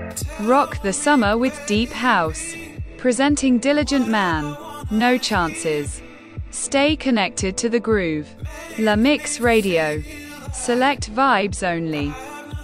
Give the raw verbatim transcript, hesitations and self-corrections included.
Rock the summer with deep house. Presenting Diligent Man. No chances. Stay connected to the groove. La Mix Radio. Select vibes only.